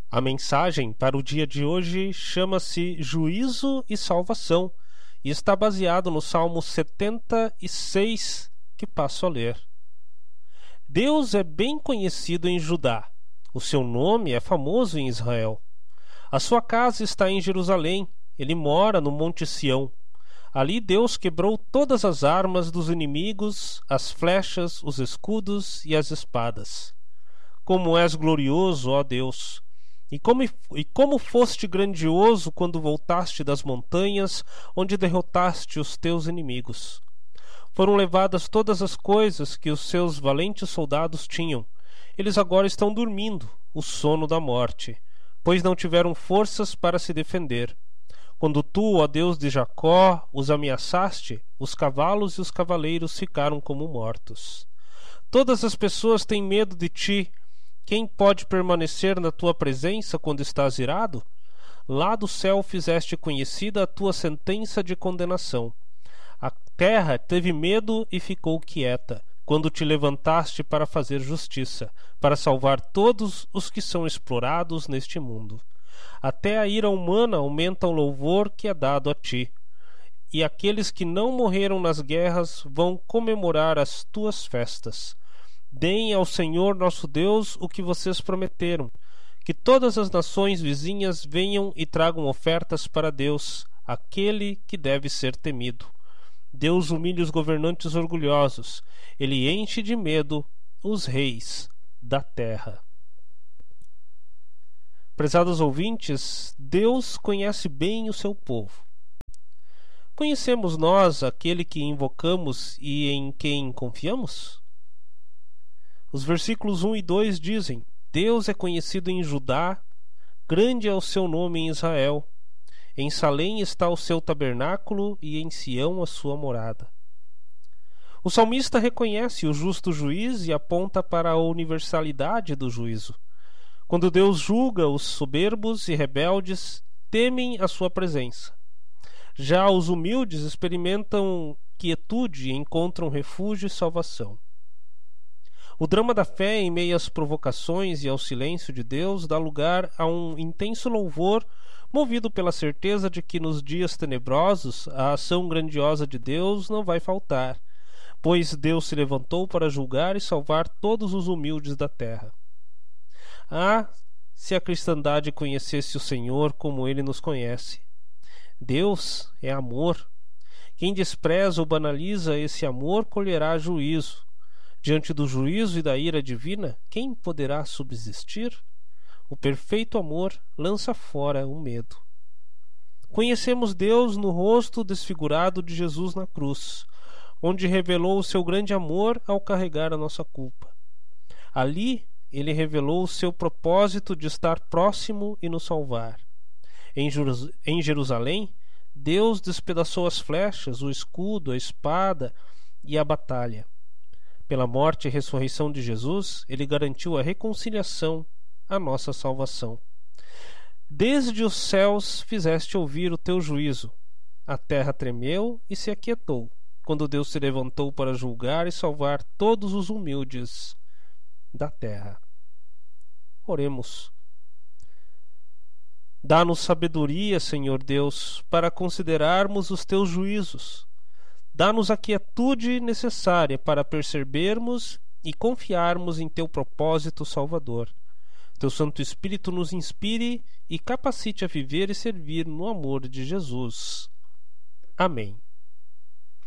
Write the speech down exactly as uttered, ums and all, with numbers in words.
A mensagem para o dia de hoje chama-se Juízo e Salvação e está baseado no Salmo setenta e seis, que passo a ler. Deus é bem conhecido em Judá. O seu nome é famoso em Israel. A sua casa está em Jerusalém. Ele mora no Monte Sião. Ali Deus quebrou todas as armas dos inimigos, as flechas, os escudos e as espadas. Como és glorioso, ó Deus! E como, e como foste grandioso quando voltaste das montanhas, onde derrotaste os teus inimigos. Foram levadas todas as coisas que os seus valentes soldados tinham. Eles agora estão dormindo, o sono da morte, pois não tiveram forças para se defender. Quando tu, ó Deus de Jacó, os ameaçaste, os cavalos e os cavaleiros ficaram como mortos. Todas as pessoas têm medo de ti. Quem pode permanecer na tua presença quando estás irado? Lá do céu fizeste conhecida a tua sentença de condenação. A terra teve medo e ficou quieta, quando te levantaste para fazer justiça, para salvar todos os que são explorados neste mundo. Até a ira humana aumenta o louvor que é dado a ti. E aqueles que não morreram nas guerras vão comemorar as tuas festas. Deem ao Senhor nosso Deus o que vocês prometeram, que todas as nações vizinhas venham e tragam ofertas para Deus, aquele que deve ser temido. Deus humilha os governantes orgulhosos, ele enche de medo os reis da terra. Prezados ouvintes, Deus conhece bem o seu povo. Conhecemos nós aquele que invocamos e em quem confiamos? Os versículos um e dois dizem: Deus é conhecido em Judá, grande é o seu nome em Israel. Em Salém está o seu tabernáculo e em Sião a sua morada. O salmista reconhece o justo juiz e aponta para a universalidade do juízo. Quando Deus julga os soberbos e rebeldes, temem a sua presença. Já os humildes experimentam quietude e encontram refúgio e salvação. O drama da fé em meio às provocações e ao silêncio de Deus dá lugar a um intenso louvor movido pela certeza de que nos dias tenebrosos a ação grandiosa de Deus não vai faltar, pois Deus se levantou para julgar e salvar todos os humildes da terra. Ah, se a cristandade conhecesse o Senhor como Ele nos conhece! Deus é amor. Quem despreza ou banaliza esse amor colherá juízo. Diante do juízo e da ira divina, quem poderá subsistir? O perfeito amor lança fora o medo. Conhecemos Deus no rosto desfigurado de Jesus na cruz, onde revelou o seu grande amor ao carregar a nossa culpa. Ali, ele revelou o seu propósito de estar próximo e nos salvar. Em, Jerus- em Jerusalém, Deus despedaçou as flechas, o escudo, a espada e a batalha. Pela morte e ressurreição de Jesus, ele garantiu a reconciliação, a nossa salvação. Desde os céus fizeste ouvir o teu juízo. A terra tremeu e se aquietou, quando Deus se levantou para julgar e salvar todos os humildes da terra. Oremos. Dá-nos sabedoria, Senhor Deus, para considerarmos os teus juízos. Dá-nos a quietude necessária para percebermos e confiarmos em teu propósito salvador. Teu Santo Espírito nos inspire e capacite a viver e servir no amor de Jesus. Amém.